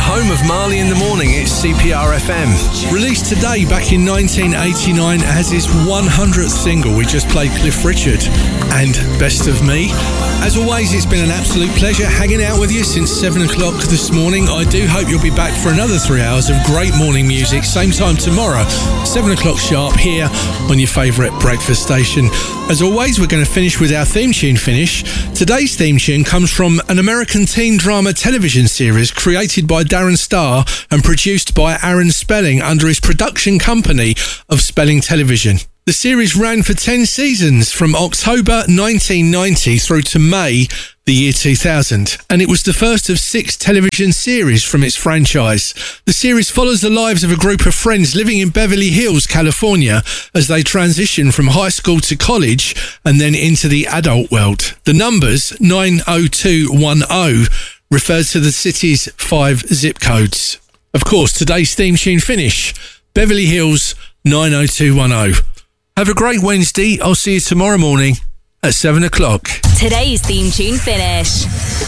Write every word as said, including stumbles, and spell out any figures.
home of Marley in the Morning. It's C P R F M. Released today back in nineteen eighty-nine as his one hundredth single. We just played Cliff Richard and Best of Me. As always, it's been an absolute pleasure hanging out with you since seven o'clock this morning. I do hope you'll be back for another three hours of great morning music. Same time tomorrow, seven o'clock sharp here on your favourite breakfast station. As always, we're going to finish with our theme tune finish. Today's theme tune comes from an American teen drama television series created by Darren Star and produced by Aaron Spelling under his production company of Spelling Television. The series ran for ten seasons from October nineteen ninety through to May the year two thousand, and it was the first of six television series from its franchise. The series follows the lives of a group of friends living in Beverly Hills, California, as they transition from high school to college and then into the adult world. The numbers nine oh two one oh refers to the city's five zip codes. Of course, today's theme tune finish, Beverly Hills nine oh two one oh. Have a great Wednesday. I'll see you tomorrow morning at seven o'clock. Today's theme tune finish.